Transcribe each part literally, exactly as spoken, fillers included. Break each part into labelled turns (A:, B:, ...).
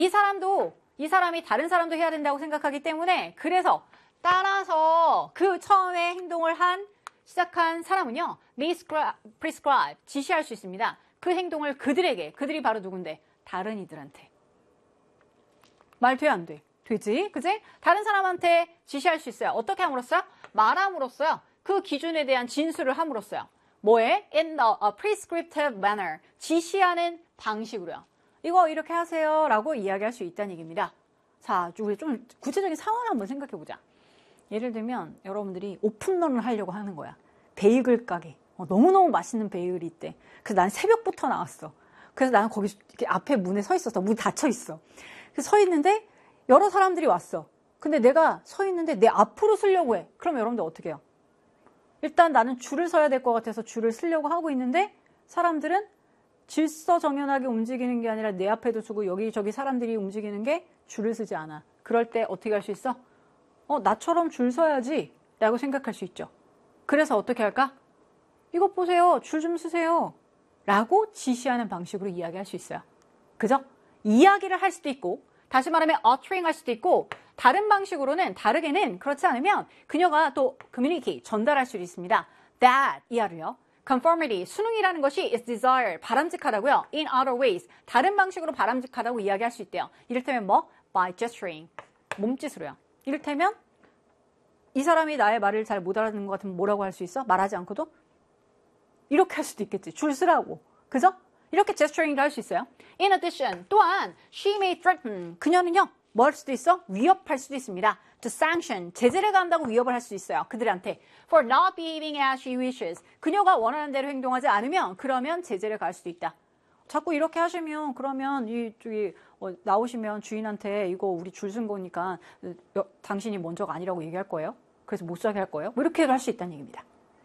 A: 이 사람도 이 사람이 다른 사람도 해야 된다고 생각하기 때문에 그래서 따라서 그 처음에 행동을 한 시작한 사람은요. prescribe, 지시할 수 있습니다. 그 행동을 그들에게, 그들이 바로 누군데? 다른 이들한테. 말 돼, 안 돼? 되지? 그지? 다른 사람한테 지시할 수 있어요. 어떻게 함으로써요? 말함으로써요. 그 기준에 대한 진술을 함으로써요. 뭐에? In the a prescriptive manner. 지시하는 방식으로요. 이거 이렇게 하세요 라고 이야기할 수 있다는 얘기입니다. 자, 우리 좀 구체적인 상황을 한번 생각해 보자. 예를 들면 여러분들이 오픈런을 하려고 하는 거야. 베이글 가게. 어, 너무너무 맛있는 베이글이 있대. 그래서 난 새벽부터 나왔어. 그래서 나는 거기 이렇게 앞에 문에 서 있었어. 문이 닫혀 있어. 그래서 서 있는데 여러 사람들이 왔어. 근데 내가 서 있는데 내 앞으로 서려고 해. 그럼 여러분들 어떻게 해요? 일단 나는 줄을 서야 될 것 같아서 줄을 서려고 하고 있는데 사람들은 질서정연하게 움직이는 게 아니라 내 앞에도 서고 여기저기 사람들이 움직이는 게 줄을 서지 않아. 그럴 때 어떻게 할 수 있어? 어, 나처럼 줄 서야지 라고 생각할 수 있죠. 그래서 어떻게 할까? 이것 보세요. 줄 좀 서세요. 라고 지시하는 방식으로 이야기할 수 있어요. 그죠? 이야기를 할 수도 있고 다시 말하면 uttering 할 수도 있고 다른 방식으로는 다르게는 그렇지 않으면 그녀가 또 communicate, 전달할 수 있습니다. that, 이하를요. conformity, 수능이라는 것이 is desired, 바람직하다고요. in other ways, 다른 방식으로 바람직하다고 이야기할 수 있대요. 이를테면 뭐? by gesturing, 몸짓으로요. 이를테면 이 사람이 나의 말을 잘 못 알아듣는 것 같으면 뭐라고 할 수 있어? 말하지 않고도? 이렇게 할 수도 있겠지. 줄 서라고. 그죠? 이렇게 gesturing도 할 수 있어요. In addition, 또한 she may threaten, 그녀는요. 뭐 할 수도 있어? 위협할 수도 있습니다. To sanction, 제재를 가한다고 위협을 할 수 있어요. 그들한테. For not behaving as she wishes, 그녀가 원하는 대로 행동하지 않으면 그러면 제재를 가할 수도 있다. 자꾸 이렇게 하시면 그러면 이 저기 어, 나오시면 주인한테 이거 우리 줄 쓴 거니까 여, 당신이 먼저가 아니라고 얘기할 거예요. 그래서 못 사게 할 거예요. 뭐 이렇게 할 수 있다는 얘기입니다.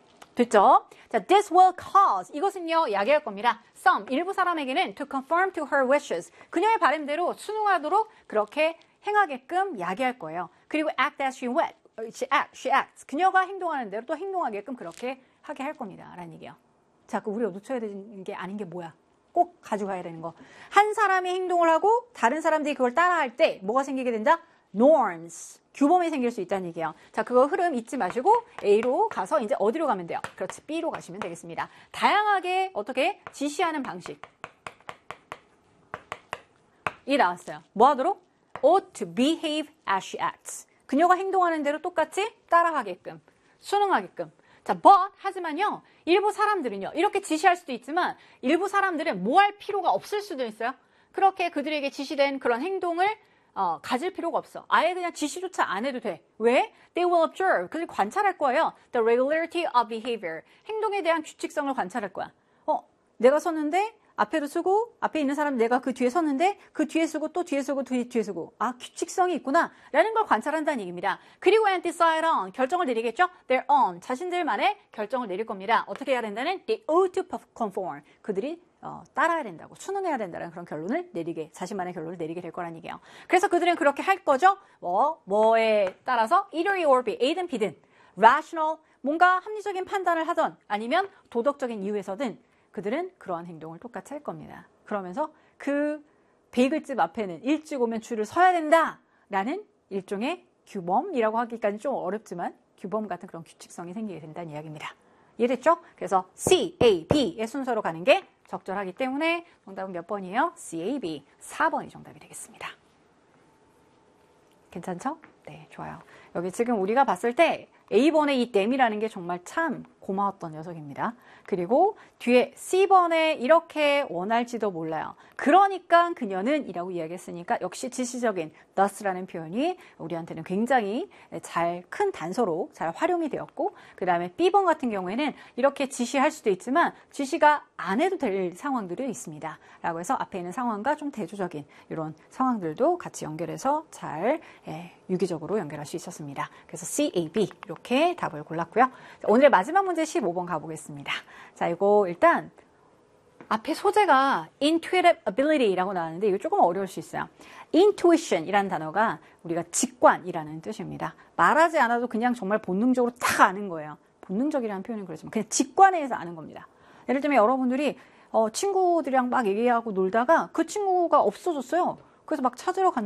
A: 됐죠? 자, this will cause, 이것은요, 야기할 겁니다. some, 일부 사람에게는 to conform to her wishes, 그녀의 바람대로 순응하도록 그렇게 행하게끔 야기할 거예요. 그리고 act as she went, she acts, she acts, 그녀가 행동하는 대로 또 행동하게끔 그렇게 하게 할 겁니다. 라는 얘기예요. 자, 그 우리가 놓쳐야 되는 게 아닌 게 뭐야? 꼭 가져가야 되는 거. 한 사람이 행동을 하고 다른 사람들이 그걸 따라할 때 뭐가 생기게 된다? norms, 규범이 생길 수 있다는 얘기예요. 자, 그거 흐름 잊지 마시고 A로 가서 이제 어디로 가면 돼요? 그렇지, B로 가시면 되겠습니다. 다양하게 어떻게 지시하는 방식. 이 나왔어요. 뭐 하도록? ought to behave as she acts. 그녀가 행동하는 대로 똑같이 따라하게끔, 순응하게끔. 자, but, 하지만요, 일부 사람들은요, 이렇게 지시할 수도 있지만, 일부 사람들은 뭐 할 필요가 없을 수도 있어요. 그렇게 그들에게 지시된 그런 행동을 어, 가질 필요가 없어. 아예 그냥 지시조차 안 해도 돼. 왜? They will observe. 그들 관찰할 거예요. The regularity of behavior. 행동에 대한 규칙성을 관찰할 거야. 어, 내가 섰는데 앞에도 서고 앞에 있는 사람 내가 그 뒤에 섰는데 그 뒤에 서고 또 뒤에 서고 뒤에, 뒤에 서고 아 규칙성이 있구나 라는 걸 관찰한다는 얘기입니다. 그리고 and decide on 결정을 내리겠죠. Their own 자신들만의 결정을 내릴 겁니다. 어떻게 해야 된다는 they ought to conform 그들이 어, 따라야 된다고 순응해야 된다는 그런 결론을 내리게 자신만의 결론을 내리게 될 거라는 얘기예요. 그래서 그들은 그렇게 할 거죠. 뭐 뭐에 따라서 either or be A든 B든 rational 뭔가 합리적인 판단을 하던 아니면 도덕적인 이유에서든 그들은 그러한 행동을 똑같이 할 겁니다. 그러면서 그 베이글집 앞에는 일찍 오면 줄을 서야 된다라는 일종의 규범이라고 하기까지 좀 어렵지만 규범 같은 그런 규칙성이 생기게 된다는 이야기입니다. 이해됐죠? 그래서 C, A, B의 순서로 가는 게 적절하기 때문에 정답은 몇 번이에요? C, A, B. 사 번이 정답이 되겠습니다. 괜찮죠? 네, 좋아요. 여기 지금 우리가 봤을 때 A번의 이 them이라는 게 정말 참 고마웠던 녀석입니다. 그리고 뒤에 C번에 이렇게 원할지도 몰라요. 그러니까 그녀는 이라고 이야기했으니까 역시 지시적인 thus라는 표현이 우리한테는 굉장히 잘 큰 단서로 잘 활용이 되었고 그 다음에 B번 같은 경우에는 이렇게 지시할 수도 있지만 지시가 안 해도 될 상황들이 있습니다. 라고 해서 앞에 있는 상황과 좀 대조적인 이런 상황들도 같이 연결해서 잘 예, 유기적으로 연결할 수 있었습니다. 그래서 C, A, B 이렇게 답을 골랐고요. 오늘의 마지막 문제 십오 번 가보겠습니다. 자, 이거 일단 앞에 소재가 intuitive ability라고 나왔는데 이거 조금 어려울 수 있어요. intuition이라는 단어가 우리가 직관이라는 뜻입니다. 말하지 않아도 그냥 정말 본능적으로 딱 아는 거예요. 본능적이라는 표현은 그렇지만 그냥 직관에 의해서 아는 겁니다. 예를 들면 여러분들이 어, 친구들이랑 막 얘기하고 놀다가 그 친구가 없어졌어요. 그래서 막 찾으러 갔